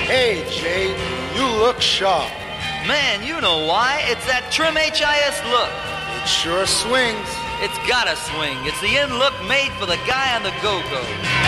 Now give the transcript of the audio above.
Hey, Jay, you look sharp. Man, you know why. It's that Trim HIS look. It sure swings. It's gotta swing. It's the in look made for the guy on the go-go.